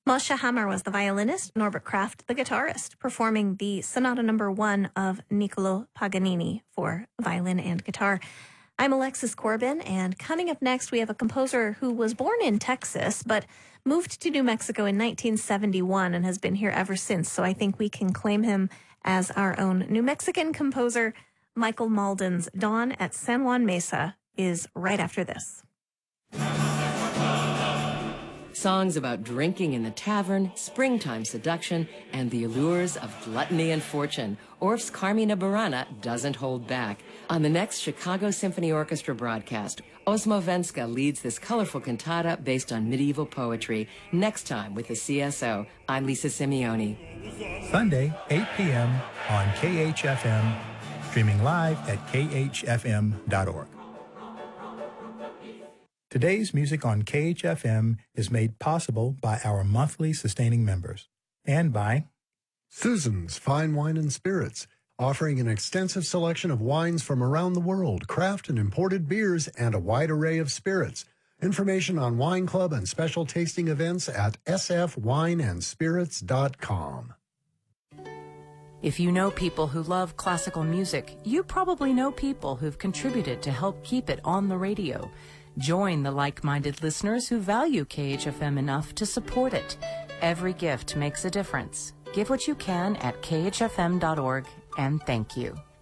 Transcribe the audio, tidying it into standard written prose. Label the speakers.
Speaker 1: Moshe Hammer was the violinist, Norbert Kraft the guitarist, performing the Sonata No. 1 of Niccolò Paganini for violin and guitar. I'm Alexis Corbin, and coming up next, we have a composer who was born in Texas, but moved to New Mexico in 1971 and has been here ever since, so I think we can claim him as our own New Mexican composer. Michael Malden's Dawn at San Juan Mesa is right after this.
Speaker 2: Songs about drinking in the tavern, springtime seduction, and the allures of gluttony and fortune. Orff's Carmina Burana doesn't hold back. On the next Chicago Symphony Orchestra broadcast, Osmo Venska leads this colorful cantata based on medieval poetry. Next time with the CSO, I'm Lisa Simeone.
Speaker 3: Sunday, 8 p.m. on KHFM, streaming live at khfm.org. Today's music on KHFM is made possible by our monthly sustaining members and by
Speaker 4: Susan's Fine Wine and Spirits, offering an extensive selection of wines from around the world, craft and imported beers, and a wide array of spirits. Information on Wine Club and special tasting events at sfwineandspirits.com.
Speaker 5: If you know people who love classical music, you probably know people who've contributed to help keep it on the radio. Join the like-minded listeners who value KHFM enough to support it. Every gift makes a difference. Give what you can at khfm.org, and thank you.